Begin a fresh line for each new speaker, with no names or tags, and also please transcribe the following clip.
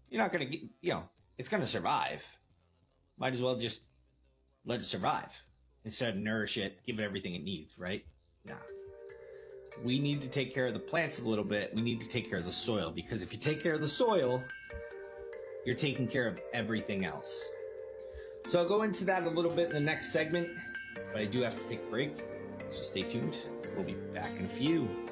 you're not going to get, it's going to survive. Might as well just let it survive instead of nourish it, give it everything it needs, right? Nah. We need to take care of the plants a little bit. We need to take care of the soil, because if you take care of the soil, you're taking care of everything else. So I'll go into that a little bit in the next segment, but I do have to take a break, so stay tuned. We'll be back in a few.